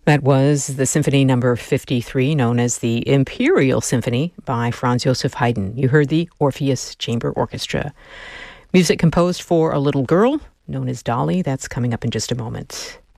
That was the Symphony Number 53, known as the Imperial Symphony by Franz Joseph Haydn. You heard the Orpheus Chamber Orchestra. Music composed for a little girl known as Dolly. That's coming up in just a moment.